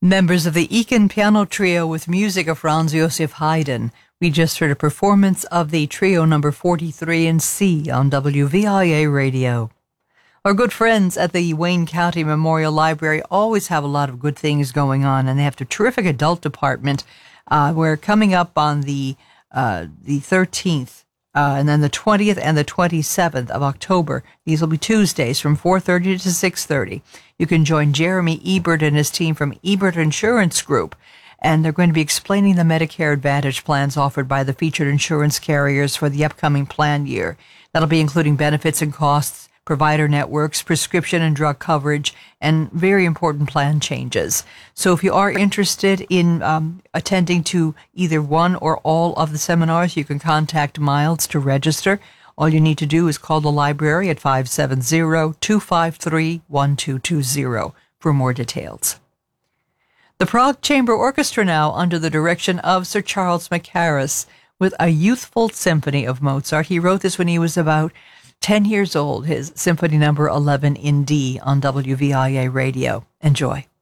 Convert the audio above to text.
Members of the Eakin Piano Trio with music of Franz Joseph Haydn. We just heard a performance of the trio number 43 in C on WVIA radio. Our good friends at the Wayne County Memorial Library always have a lot of good things going on, and they have a terrific adult department. We're coming up on the 13th, and then the 20th and the 27th of October. These will be Tuesdays from 4:30 to 6:30. You can join Jeremy Ebert and his team from Ebert Insurance Group, and they're going to be explaining the Medicare Advantage plans offered by the featured insurance carriers for the upcoming plan year. That'll be including benefits and costs, provider networks, prescription and drug coverage, and very important plan changes. So if you are interested in attending to either one or all of the seminars, you can contact Miles to register. All you need to do is call the library at 570-253-1220 for more details. The Prague Chamber Orchestra now, under the direction of Sir Charles Mackerras, with a youthful symphony of Mozart. He wrote this when he was about 10 years old, his Symphony Number 11 in D on WVIA radio. Enjoy.